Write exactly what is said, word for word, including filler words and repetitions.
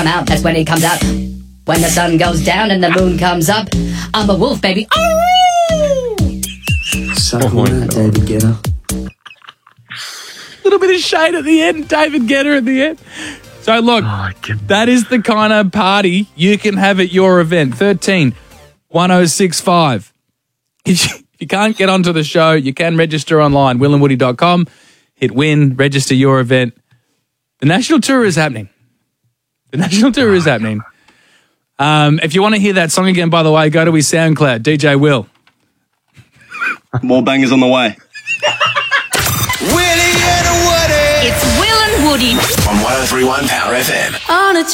out, that's when he comes out. When the sun goes down and the moon comes up, I'm a wolf, baby. Oh! So oh, David Guetta. Little bit of shade at the end, David Guetta at the end. So look, oh, that is the kind of party you can have at your event. thirteen one oh six five. If you, if you can't get onto the show, you can register online, will and woody dot com. Hit win, register your event. The national tour is happening. The national tour is happening. Um, if you want to hear that song again, by the way, go to his SoundCloud, D J Will. More bangers on the way. Willie and Woody. It's Will and Woody on one oh three point one Power F M. On a